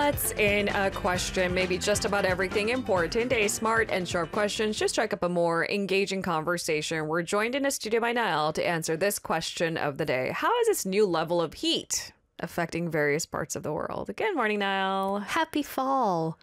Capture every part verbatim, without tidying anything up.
What's in a question? Maybe just about everything important. A smart and sharp question should strike up a more engaging conversation. We're joined in a studio by Niall to answer this question of the day. How is this new level of heat affecting various parts of the world? Good morning, Niall. Happy fall.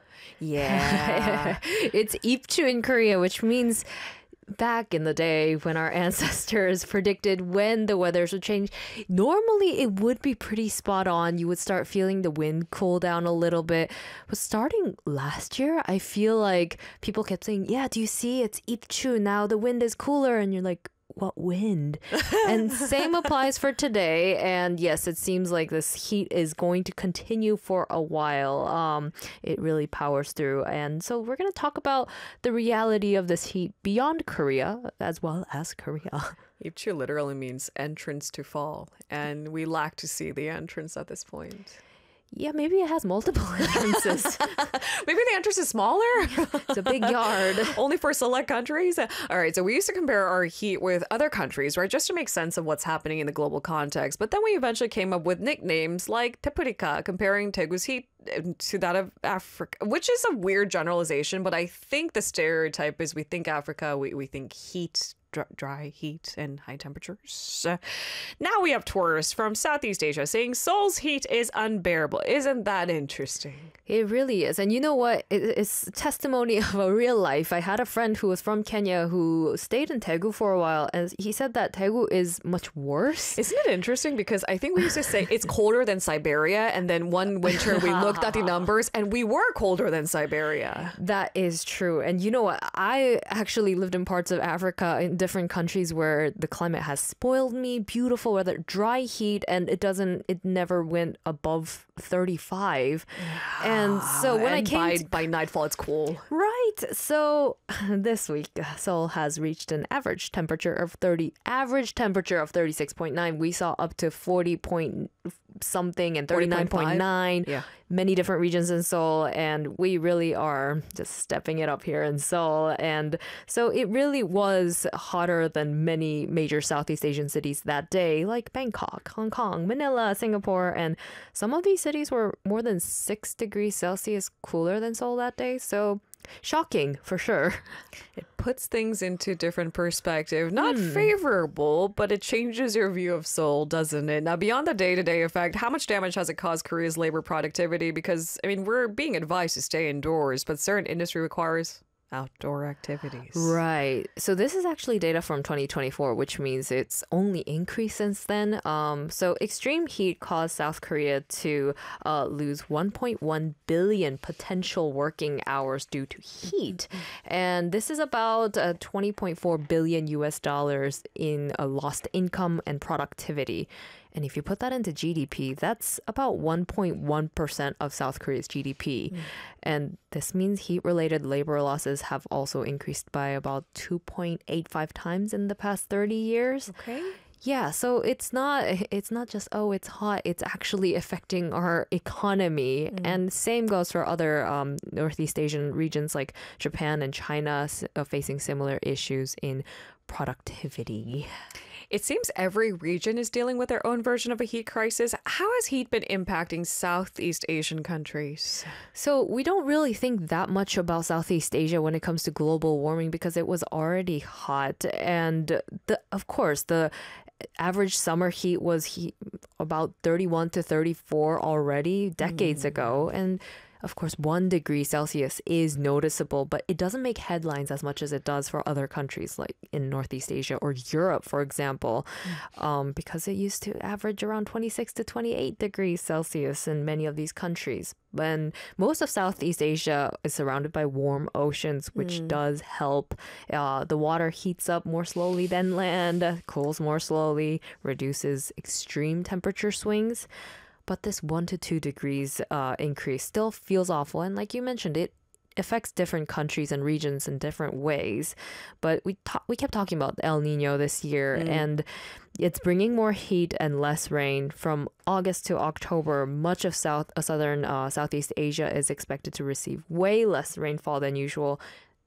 Yeah. It's Ipchu in Korea, which means back in the day when our ancestors predicted when the weathers would change, normally it would be pretty spot on. You would start feeling the wind cool down a little bit. But starting last year, I feel like people kept saying, yeah, do you see? It's Ipchu now. The wind is cooler. And you're like, what wind? And same applies for today. And yes, it seems like this heat is going to continue for a while. Um, it really powers through. And so we're going to talk about the reality of this heat beyond Korea as well as Korea. Ipchu literally means entrance to fall, and we lack to see the entrance at this point. Yeah, maybe it has multiple entrances. Maybe the entrance is smaller. It's a big yard. Only for select countries. All right, so we used to compare our heat with other countries, right, just to make sense of what's happening in the global context. But then we eventually came up with nicknames like Tepurika, comparing Daegu's heat to that of Africa, which is a weird generalization. But I think the stereotype is we think Africa, we, we think heat, dry heat and high temperatures. Uh, now we have tourists from Southeast Asia saying Seoul's heat is unbearable. Isn't that interesting? It really is. And you know what? It, it's testimony of a real life. I had a friend who was from Kenya who stayed in Daegu for a while, and he said that Daegu is much worse. Isn't it interesting? Because I think we used to say it's colder than Siberia, and then one winter we looked at the numbers and we were colder than Siberia. That is true. And you know what? I actually lived in parts of Africa in different countries where the climate has spoiled me. Beautiful weather, dry heat, and it doesn't, it never went above thirty-five. And so when and I came by, to, by nightfall, it's cool. Right. So this week, Seoul has reached an average temperature of thirty, average temperature of thirty-six point nine. We saw up to forty point something and thirty-nine point nine. Yeah. Many different regions in Seoul, and we really are just stepping it up here in Seoul. And so it really was hotter than many major Southeast Asian cities that day, like Bangkok, Hong Kong, Manila, Singapore, and some of these cities were more than six degrees Celsius cooler than Seoul that day. So shocking for sure. It puts things into different perspective. Not mm. favorable, but it changes your view of Seoul, doesn't it? Now, beyond the day-to-day effect, how much damage has it caused Korea's labor productivity? Because, I mean, we're being advised to stay indoors, but certain industry requires outdoor activities. Right. So this is actually data from twenty twenty-four, which means it's only increased since then. Um, so extreme heat caused South Korea to uh, lose one point one billion potential working hours due to heat. And this is about uh, twenty point four billion U S dollars in uh, lost income and productivity. And if you put that into G D P, that's about one point one percent of South Korea's G D P. Mm. And this means heat-related labor losses have also increased by about two point eight five times in the past thirty years. Okay. Yeah, so it's not it's not just, oh, it's hot. It's actually affecting our economy. Mm. And same goes for other um, Northeast Asian regions like Japan and China uh, facing similar issues in productivity. It seems every region is dealing with their own version of a heat crisis. How has heat been impacting Southeast Asian countries? So we don't really think that much about Southeast Asia when it comes to global warming because it was already hot. And the, of course, the average summer heat was heat about thirty-one to thirty-four already decades mm. ago. And of course, one degree Celsius is noticeable, but it doesn't make headlines as much as it does for other countries like in Northeast Asia or Europe, for example, um, because it used to average around twenty-six to twenty-eight degrees Celsius in many of these countries. And most of Southeast Asia is surrounded by warm oceans, which mm. does help. Uh, the water heats up more slowly than land, cools more slowly, reduces extreme temperature swings. But this one to two degrees uh, increase still feels awful. And like you mentioned, it affects different countries and regions in different ways. But we ta- we kept talking about El Nino this year, mm. and it's bringing more heat and less rain. From August to October, much of South uh, southern uh, Southeast Asia is expected to receive way less rainfall than usual.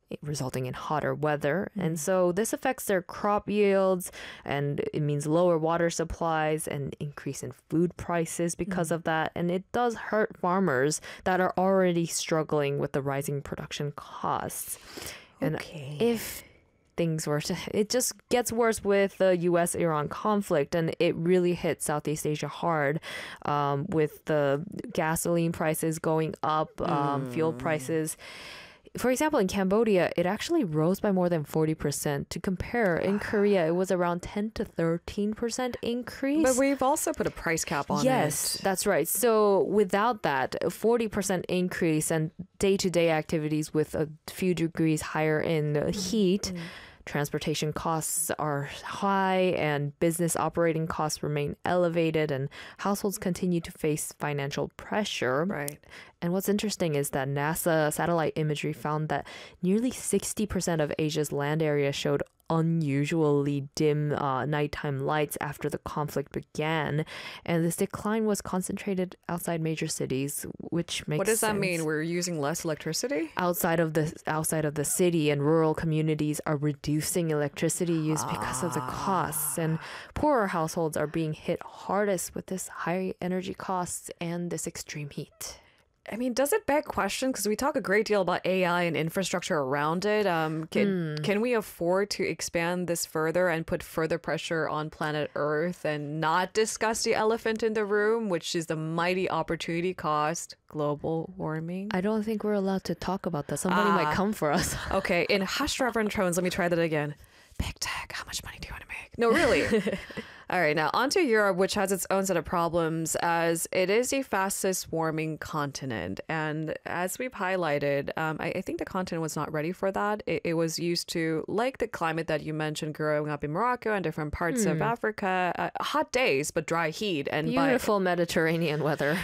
resulting in hotter weather. And so this affects their crop yields, and it means lower water supplies and increase in food prices because of that. And it does hurt farmers that are already struggling with the rising production costs. And Okay. if things were to, it just gets worse with the U S Iran conflict, and it really hit Southeast Asia hard, um, with the gasoline prices going up, um, fuel prices. For example, in Cambodia, it actually rose by more than forty percent. To compare, in Korea, it was around ten to thirteen percent increase. But we've also put a price cap on Yes, it. that's right. So without that, a forty percent increase and day-to-day activities with a few degrees higher in the heat, transportation costs are high and business operating costs remain elevated, and households continue to face financial pressure. Right. And what's interesting is that NASA satellite imagery found that nearly sixty percent of Asia's land area showed unusually dim uh, nighttime lights after the conflict began. And this decline was concentrated outside major cities, which makes What does that sense. mean? We're using less electricity? Outside of the outside of the city, and rural communities are reducing electricity use because of the costs, and poorer households are being hit hardest with this high energy costs and this extreme heat. I mean, does it beg questions? Because we talk a great deal about A I and infrastructure around it. Um, can, can we afford to expand this further and put further pressure on planet Earth and not discuss the elephant in the room, which is the mighty opportunity cost, global warming? I don't think we're allowed to talk about that. Somebody might come for us. Okay, in hushed reverend tones, let me try that again. Big tech, how much money do you want to make? No, really. All right, now onto Europe, which has its own set of problems as it is the fastest warming continent. And as we've highlighted, um, I, I think the continent was not ready for that. It, it was used to, like the climate that you mentioned growing up in Morocco and different parts of Africa, uh, hot days, but dry heat. And by- Beautiful Mediterranean weather.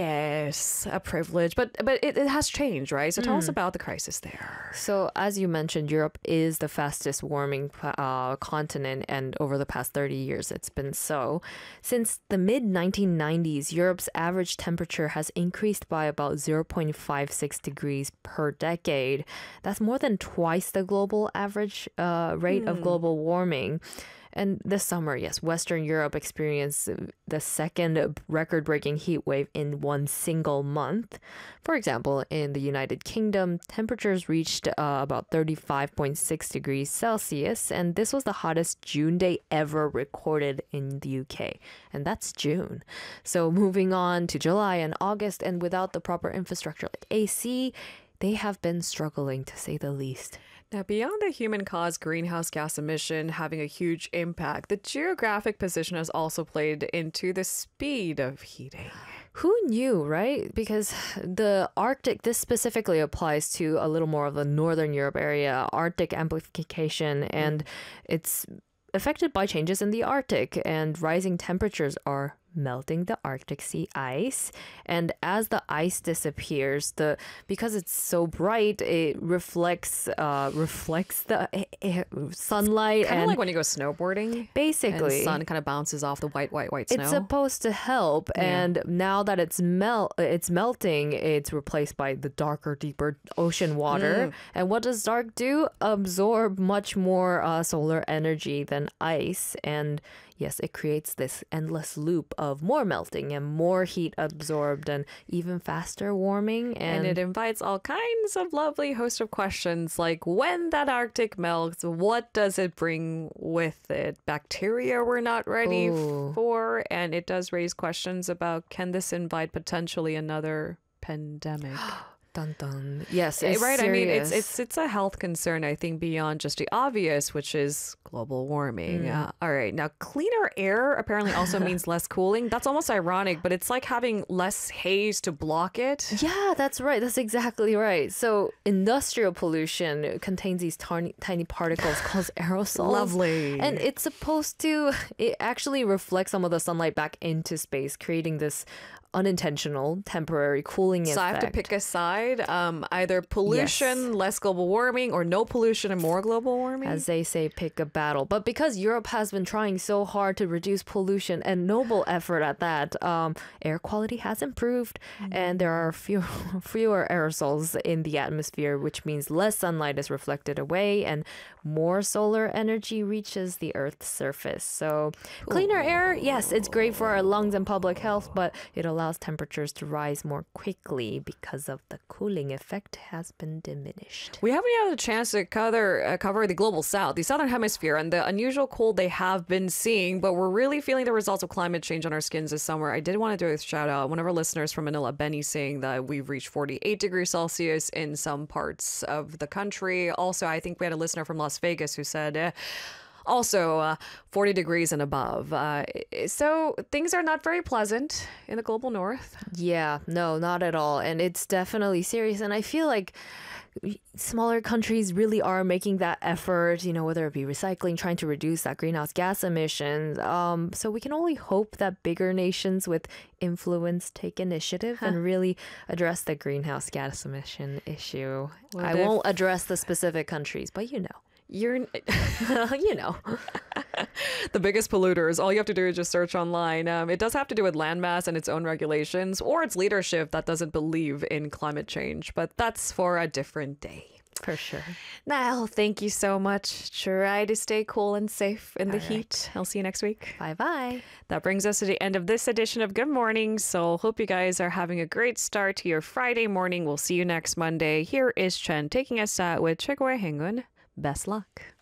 yes, a privilege. But, but it, it has changed, right? So tell us about the crisis there. So, as you mentioned, Europe is the fastest warming uh, continent, and over the past thirty years, it's been so. Since the mid nineteen nineties, Europe's average temperature has increased by about zero point five six degrees per decade. That's more than twice the global average uh, rate of global warming. And this summer, yes, Western Europe experienced the second record-breaking heat wave in one single month. For example, in the United Kingdom, temperatures reached uh, about thirty-five point six degrees Celsius, and this was the hottest June day ever recorded in the U K. And that's June. So moving on to July and August, and without the proper infrastructure like A C, they have been struggling, to say the least. Now, beyond the human-caused greenhouse gas emission having a huge impact, the geographic position has also played into the speed of heating. Who knew, right? Because the Arctic, this specifically applies to a little more of the Northern Europe area, Arctic amplification, and it's affected by changes in the Arctic, and rising temperatures are melting the Arctic sea ice. And as the ice disappears, the because it's so bright, it reflects uh reflects the uh, sunlight, Kind of and like when you go snowboarding. And basically the sun kind of bounces off the white, white, white snow. it's supposed to help, and now that it's melt, it's melting. It's replaced by the darker, deeper ocean water. And what does dark do? Absorb much more uh, solar energy than ice, and yes, it creates this endless loop of more melting and more heat absorbed and even faster warming. And And, it invites all kinds of lovely host of questions like when that Arctic melts, what does it bring with it? Bacteria we're not ready Ooh. for. And it does raise questions about can this invite potentially another pandemic? dun dun. Yes, Eh, it's right. I mean, it's serious. it's it's a health concern, I think, beyond just the obvious, which is global warming. Uh, all right. Now, cleaner air apparently also means less cooling. That's almost ironic, but it's like having less haze to block it. Yeah, that's right. That's exactly right. So industrial pollution contains these tiny, tiny particles called aerosols. Lovely. And it's supposed to, it actually reflects some of the sunlight back into space, creating this unintentional temporary cooling So effect. I have to pick a side, um, either pollution, Yes. less global warming, or no pollution and more global warming. As they say, pick a battle. But because Europe has been trying so hard to reduce pollution and noble effort at that, um, air quality has improved and there are few, fewer aerosols in the atmosphere, which means less sunlight is reflected away and more solar energy reaches the Earth's surface. So cleaner air, yes, it's great for our lungs and public health, but it allows temperatures to rise more quickly because of the cooling effect has been diminished. We haven't had a chance to cover, uh, cover the global south, the southern hemisphere, and the unusual cold they have been seeing, but we're really feeling the results of climate change on our skins this summer. I did want to do a shout out. One of our listeners from Manila, Benny, saying that we've reached forty-eight degrees Celsius in some parts of the country. Also, I think we had a listener from Las Vegas who said, eh, also uh, forty degrees and above. Uh, so things are not very pleasant in the global north. Yeah, no, not at all. And it's definitely serious. And I feel like smaller countries really are making that effort, you know, whether it be recycling, trying to reduce that greenhouse gas emissions. Um, so we can only hope that bigger nations with influence take initiative huh. and really address the greenhouse gas emission issue. What I if- won't address the specific countries, but you know. You're you know. the biggest polluters. All you have to do is just search online. Um, it does have to do with landmass and its own regulations or its leadership that doesn't believe in climate change. But that's for a different day. For sure. Niall, thank you so much. Try to stay cool and safe in the All right. heat. I'll see you next week. Bye-bye. That brings us to the end of this edition of Good Morning. So hope you guys are having a great start to your Friday morning. We'll see you next Monday. Here is Chen taking us out with Chigwe Hengun. Best luck.